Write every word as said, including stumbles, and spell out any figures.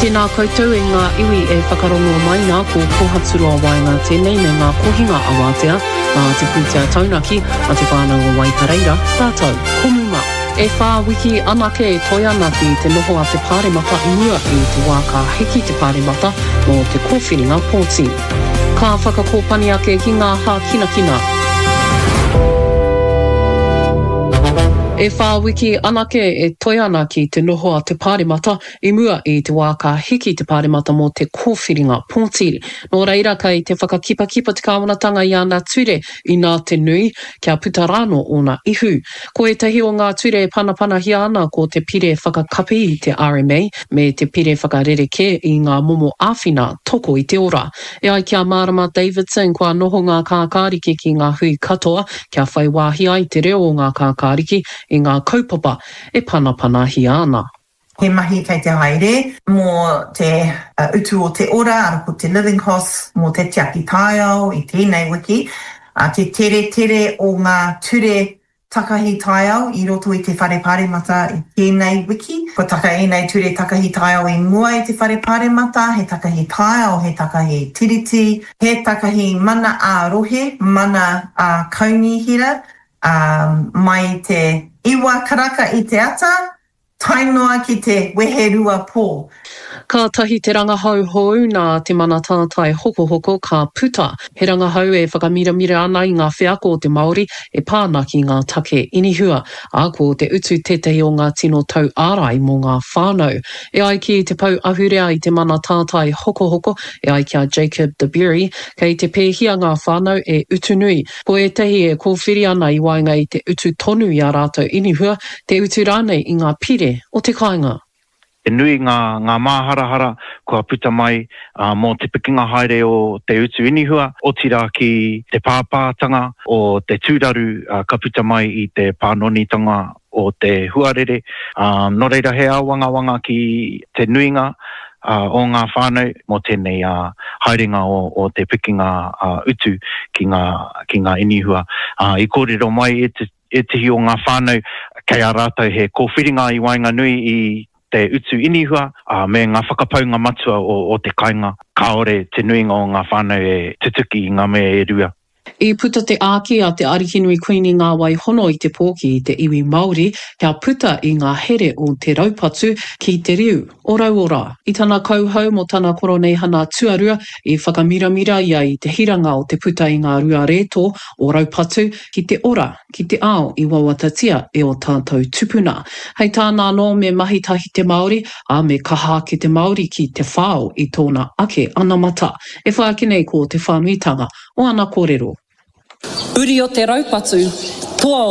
Tēnā koutou e ngā iwi e whakarongo mai ngā ko pohaturua wai ngā tēnei me ngā kohinga awatea, ngā te pūtea taunaki, a te whānau o Waipareira, tātou, komuma. E whā wiki anake e toi anaki te noho a te pāremata i mua i te wā ka hiki te pāremata mō te kōwhiringa pōti. Ka whakakōpani ake ki ngā hā kina kina. E whā wiki anake e toi ana ki te noho a te pāremata i mua i te wā ka hiki te pāremata mō te kōwhiringa pōtiri. Nō reira kei te whakakipa-kipa te kāwanatanga i ana tuire i nā te nui kia putarano o nā ihu. Ko e tahi o ngā tuire e panapana hi ana ko te pire whakakapi i te R M A me te pire whakarereke i ngā momo āwhina toko i te ora. E ai kia Marama Davidson kua noho ngā kākāriki ki ngā hui katoa kia whai wāhi ai te reo o ngā kākāriki i ngā kaupapa e panapana hi ana. He mahi kei te haere mō te uh, utu o te ora, ara ko te living costs, mō te tiaki taiao i tēnei wiki, uh, te tere tere o ngā ture takahi taiao i roto i te whare pāremata i tēnei wiki. Ko taka e nei ture takahi taiao i mua i te whare pāremata, he takahi taiao, he takahi tiriti, he takahi mana a rohe, mana a kaunihira, um, mai te iwa karaka i te ata, tainoa ki te weherua pō. Ka tahi te rangahau hou nā te mana tātai hoko hoko ka puta. He rangahau e whakamiramira ana i ngā whiako o te Māori e pāna ki ngā take inihua. A ko te utu tētahi o ngā tino tau ārai mō ngā whānau. E ai ki te pau ahurea i te mana tātai hoko hoko, e ai kia Jacob de Bury, kei te pēhia ngā whānau e utu nui. Po e tehi e kōwhiri ana i wainga i te utu tonu i a rātou inihua, te utu rānei i ngā pire o te kāinga. E nui ngā, ngā māharahara kua puta mai uh, mō te pikinga haere o te utu inihua, o tira ki te pāpātanga o te tūraru uh, ka puta mai i te pānonitanga o te huarere. Um, no reira he awanga wanga ki te nuinga uh, o ngā whānau mō tēnei uh, haerenga o, o te pikinga uh, utu ki ngā, ki ngā inihua. Uh, I kōrero mai e te, e te hi o ngā whānau kei a rātou he kōwhiringa i wainga nui i te utu inihua, uh, me ngā whakapaunga matua o, o te kainga. Kaore te nuinga o ngā whānau e tutuki i ngā mea e rua. I puta te āki a te Arihinui Queeni ngā wai hono i te pōki i te iwi Māori, kia puta i ngā here o te raupatu ki te riu. Orau ora, i tana kauhau mo tana koronei hana tuarua i whakamiramira ia i te hiranga o te puta i ngā rua reto o raupatu ki te ora, ki te ao i wawatatia e o tātou tupuna. Hei tāna no me mahitahi te Māori, a me kaha ki te Māori ki te whāo i tōna ake anamata. E whaakinei ko te whānuitanga o ana kōrero. Uri o te raupatu, toa